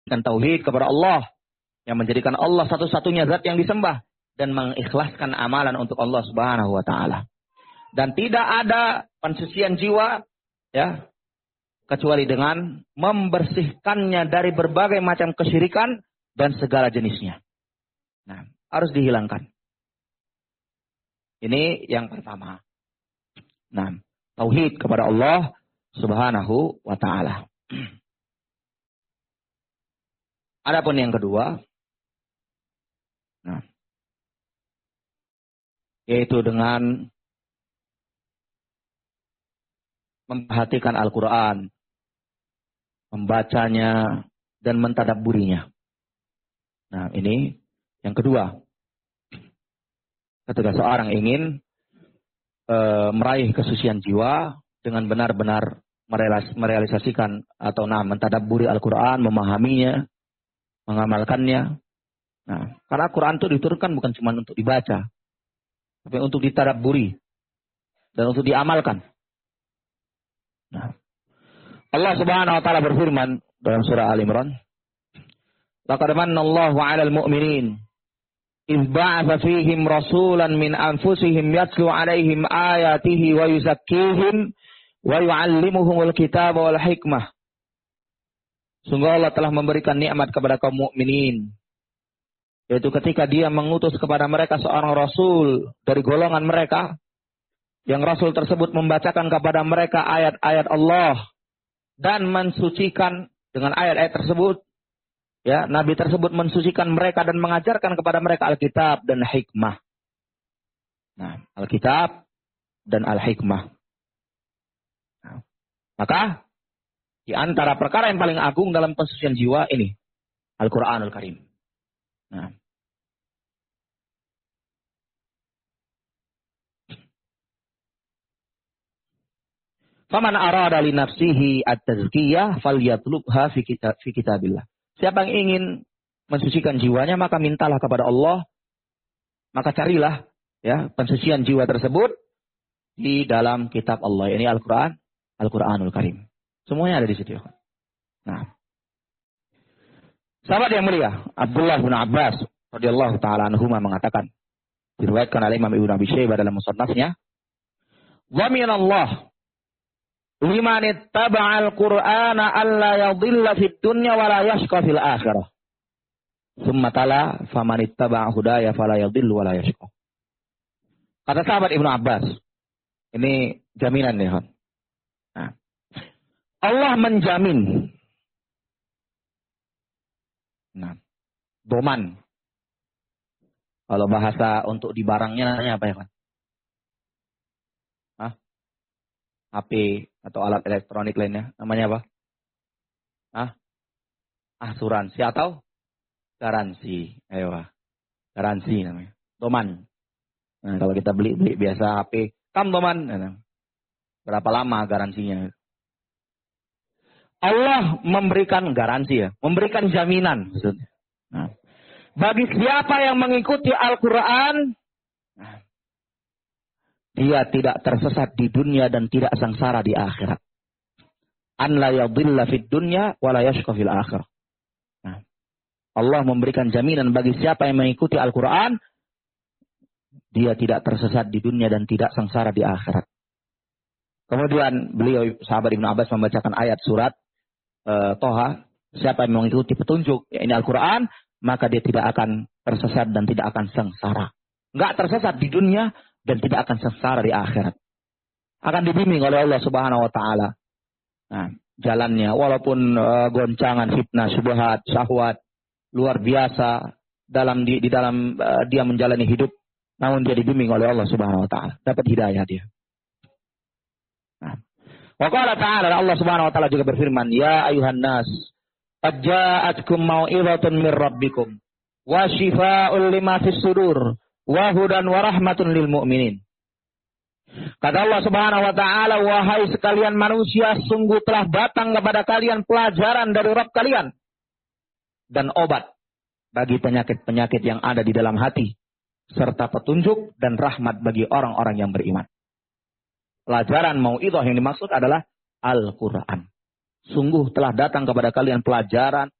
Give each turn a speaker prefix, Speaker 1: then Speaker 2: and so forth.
Speaker 1: dan tauhid kepada Allah, yang menjadikan Allah satu-satunya zat yang disembah dan mengikhlaskan amalan untuk Allah Subhanahu wa taala. Dan tidak ada pensucian jiwa ya kecuali dengan membersihkannya dari berbagai macam kesyirikan dan segala jenisnya. Nah, harus dihilangkan. Ini yang pertama. Nah, tauhid kepada Allah Subhanahu wa taala. Adapun yang kedua, nah, yaitu dengan memperhatikan Al-Quran, membacanya, dan mentadabburinya. Nah, ini yang kedua. Ketika seorang ingin meraih kesucian jiwa dengan benar-benar merealisasikan atau mentadabburi Al-Quran, memahaminya, mengamalkannya. Nah, karena Al-Quran itu diturunkan bukan cuma untuk dibaca, tapi untuk ditadabburi dan untuk diamalkan. Nah, Allah Subhanahu wa taala berfirman dalam surah Al-Imran, "Laqad manna Allahu 'alal mu'minin idh ba'atha fihim rasulan min anfusihim yatlu 'alaihim ayatihi wa yuzakkihim wa yu'allimuhumul kitaba wal hikmah." Sungguh Allah telah memberikan nikmat kepada kaum mukminin, yaitu ketika Dia mengutus kepada mereka seorang rasul dari golongan mereka, yang rasul tersebut membacakan kepada mereka ayat-ayat Allah dan mensucikan dengan ayat-ayat tersebut. Ya, Nabi tersebut mensucikan mereka dan mengajarkan kepada mereka Alkitab dan hikmah. Nah, Alkitab dan Al-Hikmah. Nah, maka di antara perkara yang paling agung dalam pensucian jiwa ini Al-Quranul Karim. Nah, faman arada li nafsihi at-tazkiyah falyatlubha fi kitabillah. Siapa yang ingin mensucikan jiwanya, maka mintalah kepada Allah, maka carilah ya pensucian jiwa tersebut di dalam kitab Allah. Ini Al-Quran, Al-Quranul Karim. Semuanya ada di situ. Nah, sahabat yang mulia Abdullah bin Abbas radhiyallahu taala anhuma mengatakan, diriwayatkan oleh Imam Ibnu Abi Syaibah dalam musannafnya, "Dhaminallah liman ittaba'al Qur'ana alla yadhilla fid dunya wa la yashqa fil akhirah." Tsumma tala faman ittaba'a hudaya fala yadhillu wa la yashqa. Kata sahabat Ibnu Abbas, ini jaminan ya. Nah, Allah menjamin. Nah, doman. Kalau bahasa untuk di barangnya namanya apa ya, Pak? HP atau alat elektronik lainnya, namanya apa? Asuransi atau garansi. Ayo, garansi namanya. Doman. Nah, kalau kita beli biasa HP, doman. Nah, berapa lama garansinya? Allah memberikan garansi ya, memberikan jaminan maksudnya. Nah, bagi siapa yang mengikuti Al-Quran, dia tidak tersesat di dunia dan tidak sengsara di akhirat. An la yadhilla fid dunya wa la yashqa fil akhirah. Nah, Allah memberikan jaminan bagi siapa yang mengikuti Al-Quran, dia tidak tersesat di dunia dan tidak sengsara di akhirat. Kemudian beliau sahabat Ibnu Abbas membacakan ayat surat Toha, siapa yang mengikuti petunjuk ini Al-Quran, maka dia tidak akan tersesat dan tidak akan sengsara. Enggak tersesat di dunia dan tidak akan sengsara di akhirat. Akan dibimbing oleh Allah Subhanahu wa taala. Nah, jalannya walaupun goncangan, fitnah, syubhat, syahwat luar biasa di dalam dia menjalani hidup, namun dia dibimbing oleh Allah Subhanahu wa taala, dapat hidayah dia. Nah, wa qala ta'ala, Allah Subhanahu wa taala juga berfirman, "Ya ayuhan nas, qad ja'atkum mau'izatun mir rabbikum wa shifaa'un lima fis sudur wa hudan wa rahmatun lil mu'minin." Kata Allah Subhanahu wa taala, "Wahai sekalian manusia, sungguh telah datang kepada kalian pelajaran dari Rabb kalian dan obat bagi penyakit-penyakit yang ada di dalam hati, serta petunjuk dan rahmat bagi orang-orang yang beriman." Pelajaran mau'izah yang dimaksud adalah Al-Quran. Sungguh telah datang kepada kalian pelajaran